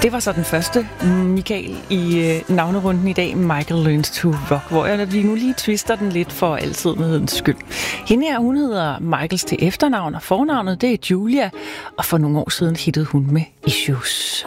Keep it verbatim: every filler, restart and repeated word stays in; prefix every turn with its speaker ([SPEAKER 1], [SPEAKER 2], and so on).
[SPEAKER 1] Det var så den første, Michael, i øh, navnerunden i dag, Michael Learns to Rock, hvor jeg lige nu lige twister den lidt for altidens skyld. Hende her, hun hedder Michaels til efternavn, og fornavnet det er Julia, og for nogle år siden hittede hun med Issues.